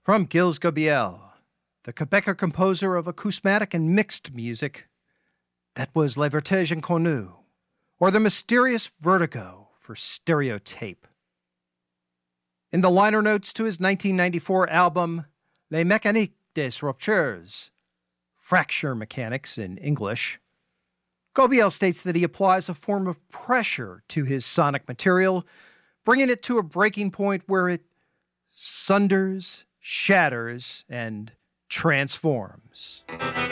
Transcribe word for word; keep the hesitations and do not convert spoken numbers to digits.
From Gilles Gobiel, the Quebecer composer of acousmatic and mixed music, that was Le Vertige Inconnu, or The Mysterious Vertigo for Stereotape. In the liner notes to his nineteen ninety-four album, Les Mécaniques des Ruptures, Fracture Mechanics in English, Gobiel states that he applies a form of pressure to his sonic material, bringing it to a breaking point where it sunders, shatters, and transforms.